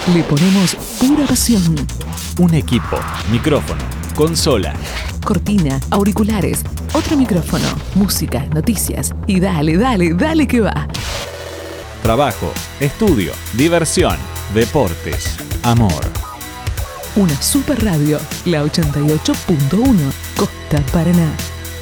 Le ponemos pura pasión. Un equipo, micrófono, consola, Cortina, auriculares, otro micrófono, música, noticias y dale que va. trabajo, estudio, diversión, deportes, amor. Una super radio, la 88.1, Costa Paraná.